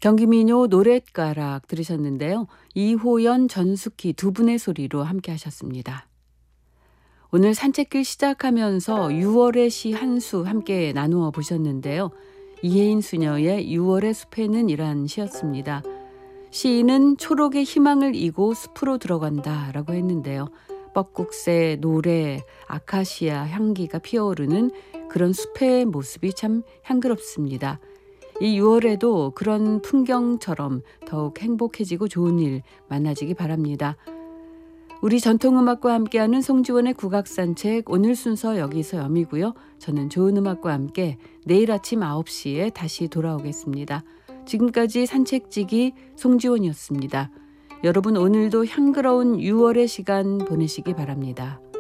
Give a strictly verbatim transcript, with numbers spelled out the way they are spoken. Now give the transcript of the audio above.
경기민요 노랫가락 들으셨는데요. 이호연, 전숙희 두 분의 소리로 함께 하셨습니다. 오늘 산책길 시작하면서 유월의 시 한 수 함께 나누어 보셨는데요. 이혜인 수녀의 유월의 숲에는 이란 시였습니다. 시인은 초록의 희망을 이고 숲으로 들어간다 라고 했는데요. 뻐꾹새, 노래, 아카시아 향기가 피어오르는 그런 숲의 모습이 참 향기롭습니다. 이 유월에도 그런 풍경처럼 더욱 행복해지고 좋은 일 많아지기 바랍니다. 우리 전통음악과 함께하는 송지원의 국악산책 오늘 순서 여기서 여미고요. 저는 좋은 음악과 함께 내일 아침 아홉 시에 다시 돌아오겠습니다. 지금까지 산책지기 송지원이었습니다. 여러분 오늘도 향그러운 유월의 시간 보내시기 바랍니다.